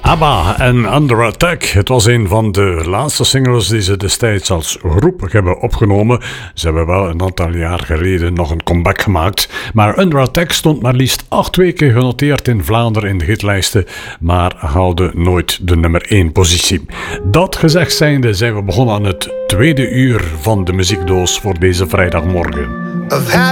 ABBA en Under Attack. Het was een van de laatste singles die ze destijds als groep hebben opgenomen. Ze hebben wel een aantal jaar geleden nog een comeback gemaakt. Maar Under Attack stond maar liefst 8 weken genoteerd in Vlaanderen in de hitlijsten, maar haalde nooit de nummer 1 positie. Dat gezegd zijnde zijn we begonnen aan het tweede uur van de muziekdoos voor deze vrijdagmorgen.